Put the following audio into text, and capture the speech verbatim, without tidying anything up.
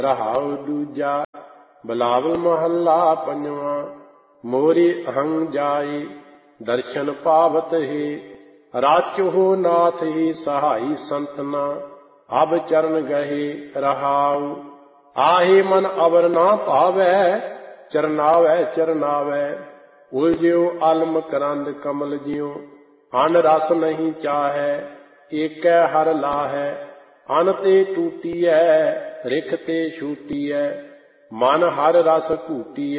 ਰਹਾਉ ਦੂਜਾ। ਬਿਲਾਵਲ ਮਹੱਲਾ ਪੰਜਵਾਂ। ਮੋਰੀ ਅਹੰ ਜਾਏ ਦਰਸ਼ਨ ਪਾਵਤ ਹੈ, ਰਾਚੋ ਨਾਥ ਹੀ ਸਹਾਈ ਸੰਤਨਾ। ਅਬ ਚਰਨ ਗਹੇ ਰਹਾਉ, ਆਹੇ ਮਨ ਅਵਰ ਨਾ ਭਾਵੈ, ਚਰਨਾਵੈ ਚਰਨਾਵੈ। ਉਲਝਿਓ ਆਲਮ ਕਰੰਦ ਕਮਲ ਜਿਉ, ਅਨ ਰਸ ਨਹੀਂ ਚਾਹੈ, ਏਕੈ ਹਰ ਲਾਹੈ। ਅਨ ਤੇ ਟੂਟੀਐ, ਰਿਖ ਤੇ ਛੂਟੀਐ, ਮਨ ਹਰ ਰਸ ਘੂਟੀਐ।